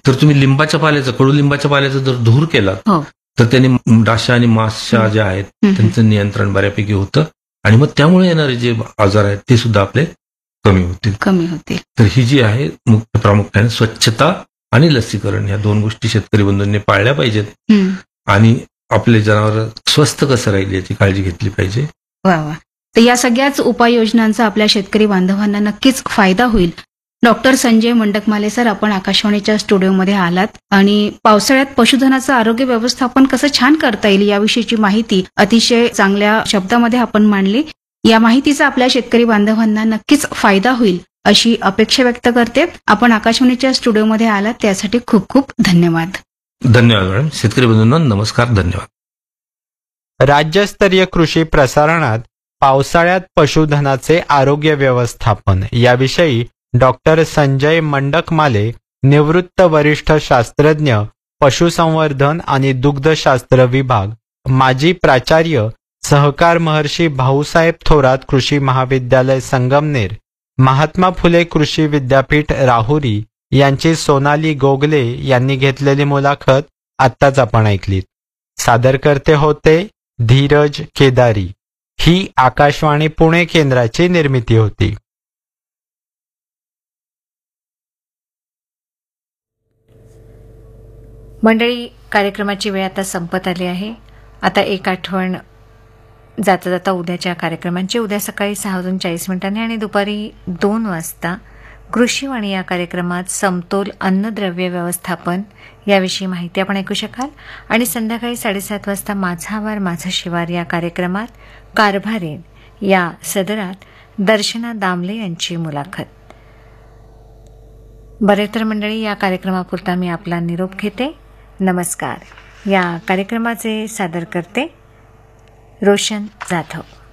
तर तुम्ही लिंबाच्या पाल्याचा, कडुलिंबाच्या पाल्याचा जर धूर केला हो. तर त्यांनी डाशा आणि माशा ज्या आहेत त्यांचं नियंत्रण बऱ्यापैकी होतं आणि मग त्यामुळे येणारे जे आजार आहेत ते सुद्धा आपले कमी होतील. तर ही जी आहे प्रामुख्याने स्वच्छता आणि लसीकरण ह्या 2 गोष्टी शेतकरी बंधूंनी पाळल्या पाहिजेत आणि आपले जनावर स्वस्थ कसं राहील याची काळजी घेतली पाहिजे. वा. तर या सगळ्याच उपाययोजनांचा आपल्या शेतकरी बांधवांना नक्कीच फायदा होईल. डॉक्टर संजय मंडकमाले सर, आपण आकाशवाणीच्या स्टुडिओमध्ये आलात आणि पावसाळ्यात पशुधनाचं आरोग्य व्यवस्थापन कसं छान करता येईल याविषयीची माहिती अतिशय चांगल्या शब्दामध्ये आपण मांडली. या माहितीचा आपल्या शेतकरी बांधवांना नक्कीच फायदा होईल अशी अपेक्षा व्यक्त करते. आपण आकाशवाणीच्या स्टुडिओमध्ये आलात त्यासाठी खूप खूप धन्यवाद. धन्यवाद मॅडम. शेतकरी बंधूंना नमस्कार, धन्यवाद. राज्यस्तरीय कृषी प्रसारणात पावसाळ्यात पशुधनाचे आरोग्य व्यवस्थापन याविषयी डॉक्टर संजय मंडकमाले, निवृत्त वरिष्ठ शास्त्रज्ञ, पशुसंवर्धन आणि दुग्धशास्त्र विभाग, माजी प्राचार्य, सहकार महर्षी भाऊसाहेब थोरात कृषी महाविद्यालय संगमनेर, महात्मा फुले कृषी विद्यापीठ राहुरी यांची सोनाली गोगले यांनी घेतलेली मुलाखत आत्ताच आपण ऐकलीत. सादरकर्ते होते धीरज केदारी. ही आकाशवाणी पुणे केंद्राची निर्मिती होती. मंडळी, कार्यक्रमाची वेळ आता संपत आली आहे. आता एक आठवण जाता जाता उद्याच्या कार्यक्रमांची. उद्या सकाळी 6:40 आणि दुपारी 2 वाजता कृषीवाणी या कार्यक्रमात समतोल अन्नद्रव्य व्यवस्थापन याविषयी माहिती आपण ऐकू शकाल आणि संध्याकाळी 7:30 वाजता माझा आवार माझा शिवार या कार्यक्रमात कारभारीण या सदरात दर्शना दामले यांची मुलाखत. बरे तर मंडळी, या कार्यक्रमापुरता मी आपला निरोप घेते. नमस्कार. या कार्यक्रमाचे सादरकर्ते रोशन जाधव.